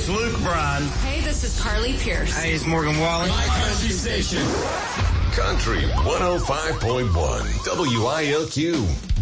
it's Luke Bryan. Hey, this is Carly Pierce. Hey, it's Morgan Wallen. My country station. Country 105.1 WILQ.